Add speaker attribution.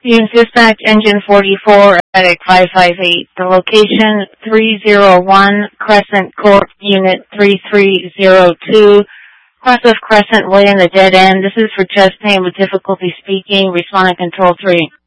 Speaker 1: Unit Dispatch Engine 44, Attic 558. The location 301 Crescent Court, Unit 3302. Cross of Crescent Way in the dead end. This is for chest pain with difficulty speaking. Responding Control 3.